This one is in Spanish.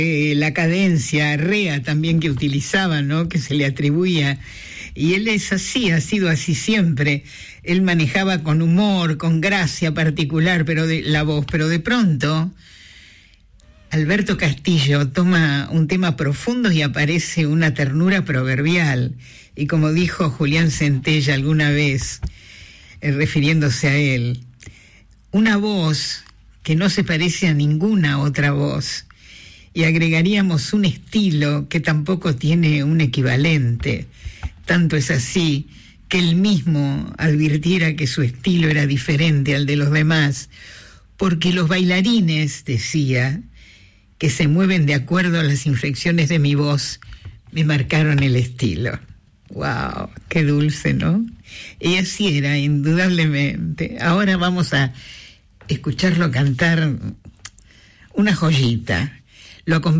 La cadencia rea también que utilizaba, ¿no? Que se le atribuía. Y él es así, ha sido así siempre. Él manejaba con humor, con gracia particular, la voz, pero de pronto Alberto Castillo toma un tema profundo y aparece una ternura proverbial. Y como dijo Julián Centella alguna vez, refiriéndose a él, una voz que no se parece a ninguna otra voz. Y agregaríamos un estilo que tampoco tiene un equivalente. Tanto es así que él mismo advirtiera que su estilo era diferente al de los demás, porque los bailarines, decía, que se mueven de acuerdo a las inflexiones de mi voz, me marcaron el estilo. ¡Wow! ¡Qué dulce!, ¿no? Y así era, indudablemente. Ahora vamos a escucharlo cantar una joyita. Lo